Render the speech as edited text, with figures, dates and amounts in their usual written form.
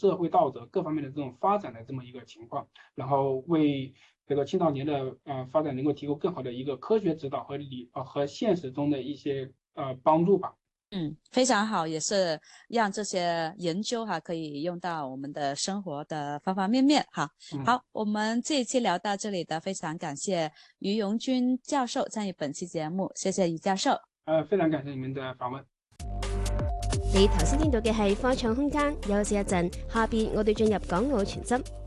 社会道德各方面的这种发展的这么一个情况，然后为这个青少年的发展能够提供更好的一个科学指导和现实中的一些帮助吧。 非常好，也是让这些研究可以用到我们的生活的方方面面哈。 嗯， 好，我们这一期聊到这里的，非常感謝余榮君教授參與本期節目，謝謝余教授。 非常感謝你們的訪問。 你頭先聽到嘅係科創空間，休息一陣，下邊我哋進入港澳全針。